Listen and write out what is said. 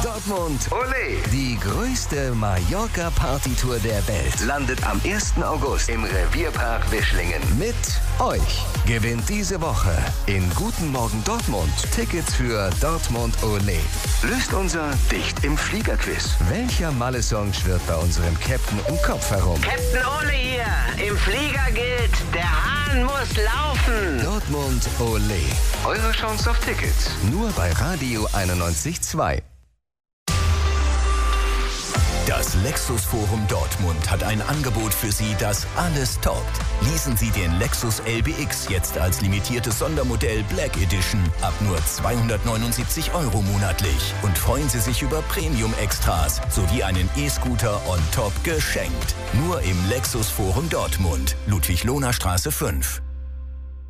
Dortmund, Ole! die größte Mallorca-Partytour der Welt, Landet am 1. August im Revierpark Wischlingen. mit euch. Gewinnt diese Woche in Guten Morgen Dortmund Tickets für Dortmund Ole. Löst unser Dicht im Fliegerquiz. Welcher Malle-Song schwirrt bei unserem Captain im Kopf herum? Captain Ole hier. Im Flieger gilt, der Hahn muss laufen. Dortmund Ole. Eure Chance auf Tickets. Nur bei Radio 91.2. Das Lexus Forum Dortmund hat ein Angebot für Sie, das alles toppt. Leasen Sie den Lexus LBX jetzt als limitiertes Sondermodell Black Edition ab nur 279 € monatlich und freuen Sie sich über Premium-Extras sowie einen E-Scooter on top geschenkt. Nur im Lexus Forum Dortmund, Ludwig-Lohner Straße 5.